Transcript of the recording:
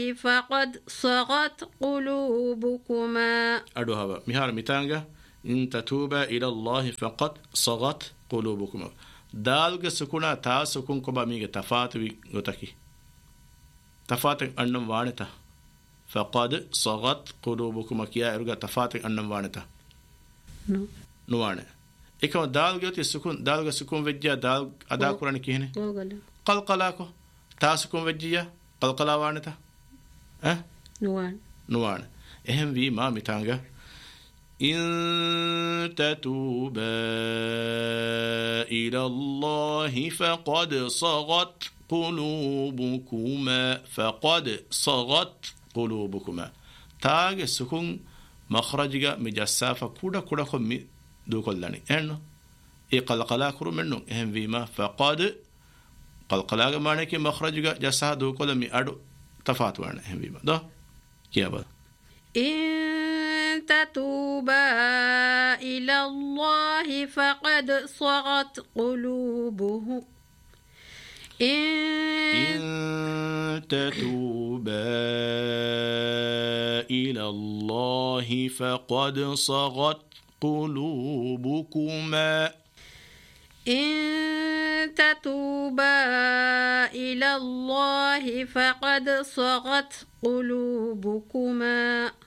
فقد صغت قلوبكما أدو هوا مهار متانجا إن تتوبا إلى الله فقد صغت قلوبكما دالغ سكونا تا سكون كوبا ميغا تفات غتكي تفات أنم وانتا فقد صغت قلوبكما كيا إرغا تفات أنم وانتا نوانه إكما دالغ يوتي سكون دالغ سكون وجيا دالغ أدا قرآن كيهنه قلقلاكو تا سكون وجيا قلقلا وانتا نوان إهم في ما متانغا إن تتوبا إلى الله فقد صغت قلوبكما تاج سكون مخرجا مجسافة كودا خمي دو كلاني إنه قلقلا كرو منو إهم في ما فقد قلقلا معنى كي مخرجا جسا دو كلامي أدو تفاتوانا إهم في ما ده كيا با إن تتوبا إلى الله فقد صغت قلوبه إن تتوبا إلى الله فقد صغت قلوبكما إن تتوبا إلى الله فقد صغت قلوبكما